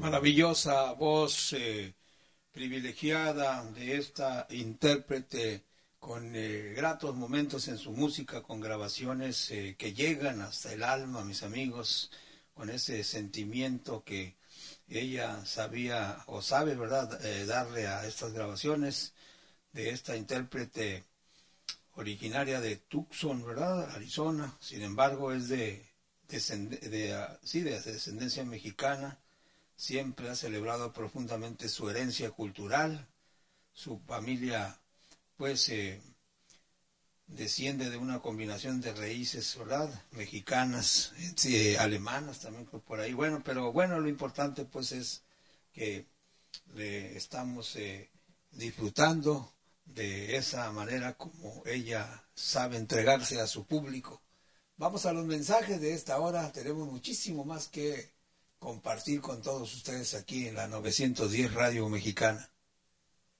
maravillosa voz privilegiada de esta intérprete con gratos momentos en su música, con grabaciones que llegan hasta el alma, mis amigos, con ese sentimiento que ella sabía o sabe, ¿verdad?, darle a estas grabaciones de esta intérprete originaria de Tucson, ¿verdad?, Arizona. Sin embargo, es de descendencia mexicana. Siempre ha celebrado profundamente su herencia cultural. Su familia, pues, desciende de una combinación de raíces, ¿verdad?, mexicanas, alemanas también por ahí. Bueno, pero bueno, lo importante, pues, es que le estamos disfrutando de esa manera como ella sabe entregarse a su público. Vamos a los mensajes de esta hora. Tenemos muchísimo más que compartir con todos ustedes aquí en la 910 Radio Mexicana.